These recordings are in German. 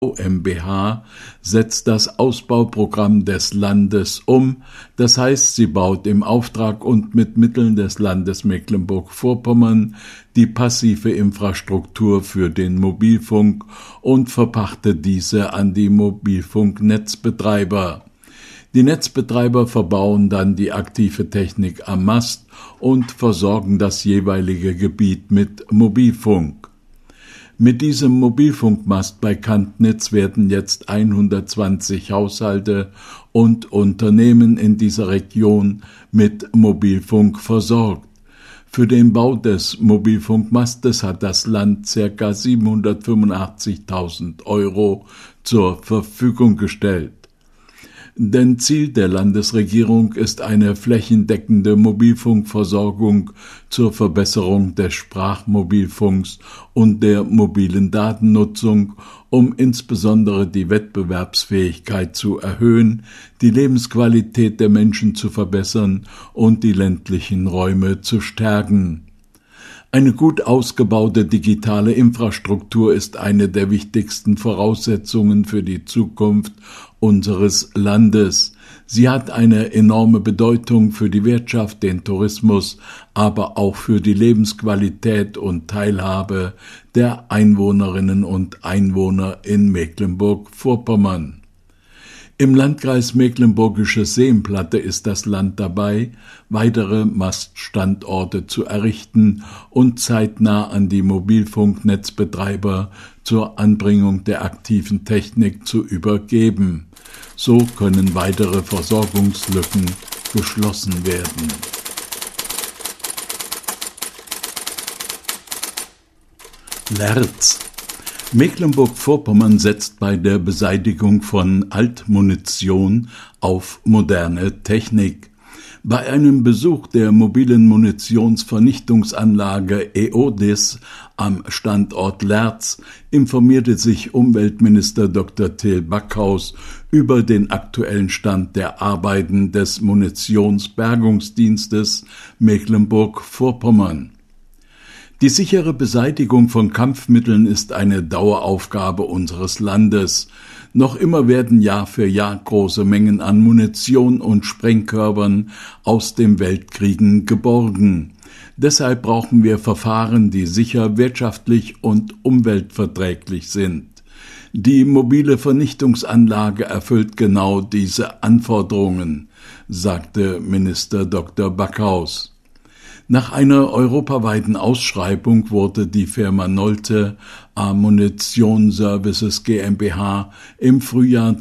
GmbH setzt das Ausbauprogramm des Landes um, das heißt, sie baut im Auftrag und mit Mitteln des Landes Mecklenburg-Vorpommern die passive Infrastruktur für den Mobilfunk und verpachtet diese an die Mobilfunknetzbetreiber. Die Netzbetreiber verbauen dann die aktive Technik am Mast und versorgen das jeweilige Gebiet mit Mobilfunk. Mit diesem Mobilfunkmast bei Kantnitz werden jetzt 120 Haushalte und Unternehmen in dieser Region mit Mobilfunk versorgt. Für den Bau des Mobilfunkmastes hat das Land ca. 785.000 € zur Verfügung gestellt. Denn Ziel der Landesregierung ist eine flächendeckende Mobilfunkversorgung zur Verbesserung des Sprachmobilfunks und der mobilen Datennutzung, um insbesondere die Wettbewerbsfähigkeit zu erhöhen, die Lebensqualität der Menschen zu verbessern und die ländlichen Räume zu stärken. Eine gut ausgebaute digitale Infrastruktur ist eine der wichtigsten Voraussetzungen für die Zukunft unseres Landes. Sie hat eine enorme Bedeutung für die Wirtschaft, den Tourismus, aber auch für die Lebensqualität und Teilhabe der Einwohnerinnen und Einwohner in Mecklenburg-Vorpommern. Im Landkreis Mecklenburgische Seenplatte ist das Land dabei, weitere Maststandorte zu errichten und zeitnah an die Mobilfunknetzbetreiber zur Anbringung der aktiven Technik zu übergeben. So können weitere Versorgungslücken geschlossen werden. Lerz. Mecklenburg-Vorpommern setzt bei der Beseitigung von Altmunition auf moderne Technik. Bei einem Besuch der mobilen Munitionsvernichtungsanlage EODIS am Standort Lerz informierte sich Umweltminister Dr. Till Backhaus über den aktuellen Stand der Arbeiten des Munitionsbergungsdienstes Mecklenburg-Vorpommern. Die sichere Beseitigung von Kampfmitteln ist eine Daueraufgabe unseres Landes. Noch immer werden Jahr für Jahr große Mengen an Munition und Sprengkörpern aus den Weltkriegen geborgen. Deshalb brauchen wir Verfahren, die sicher, wirtschaftlich und umweltverträglich sind. Die mobile Vernichtungsanlage erfüllt genau diese Anforderungen, sagte Minister Dr. Backhaus. Nach einer europaweiten Ausschreibung wurde die Firma Nolte Ammunition Services GmbH im Frühjahr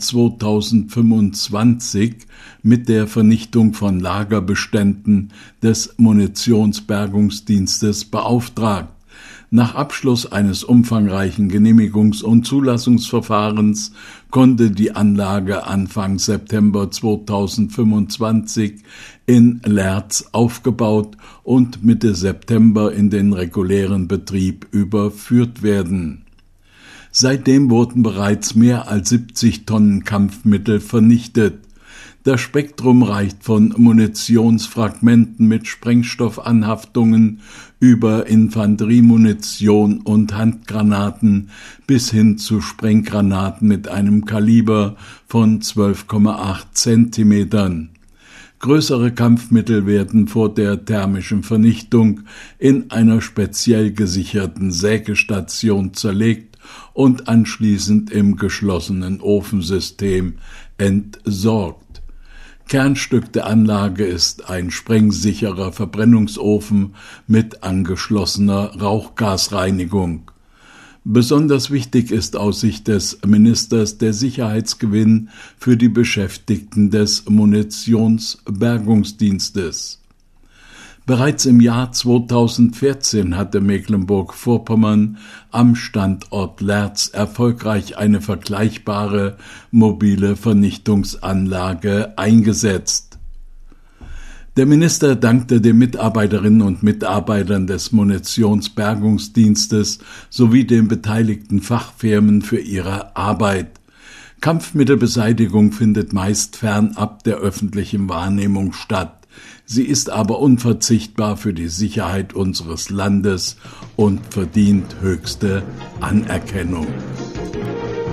2025 mit der Vernichtung von Lagerbeständen des Munitionsbergungsdienstes beauftragt. Nach Abschluss eines umfangreichen Genehmigungs- und Zulassungsverfahrens konnte die Anlage Anfang September 2025 in Lerz aufgebaut und Mitte September in den regulären Betrieb überführt werden. Seitdem wurden bereits mehr als 70 Tonnen Kampfmittel vernichtet. Das Spektrum reicht von Munitionsfragmenten mit Sprengstoffanhaftungen über Infanteriemunition und Handgranaten bis hin zu Sprenggranaten mit einem Kaliber von 12,8 Zentimetern. Größere Kampfmittel werden vor der thermischen Vernichtung in einer speziell gesicherten Sägestation zerlegt und anschließend im geschlossenen Ofensystem entsorgt. Kernstück der Anlage ist ein sprengsicherer Verbrennungsofen mit angeschlossener Rauchgasreinigung. Besonders wichtig ist aus Sicht des Ministers der Sicherheitsgewinn für die Beschäftigten des Munitionsbergungsdienstes. Bereits im Jahr 2014 hatte Mecklenburg-Vorpommern am Standort Lerz erfolgreich eine vergleichbare mobile Vernichtungsanlage eingesetzt. Der Minister dankte den Mitarbeiterinnen und Mitarbeitern des Munitionsbergungsdienstes sowie den beteiligten Fachfirmen für ihre Arbeit. Kampfmittelbeseitigung findet meist fernab der öffentlichen Wahrnehmung statt. Sie ist aber unverzichtbar für die Sicherheit unseres Landes und verdient höchste Anerkennung.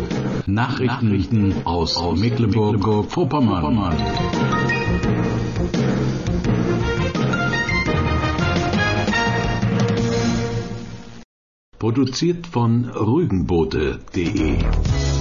Nachrichten aus Mecklenburg-Vorpommern. Produziert von rügenboote.de